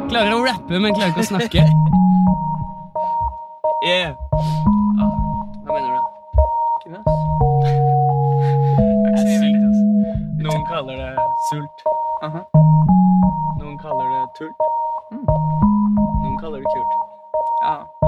Klarer å rappe, men klarer ikke å snakke. Yeah. Hva mener du? Ikke med, ass. Noen kaller det sult. Aha. Noen kaller det tull. Noen kaller det kult. Ja.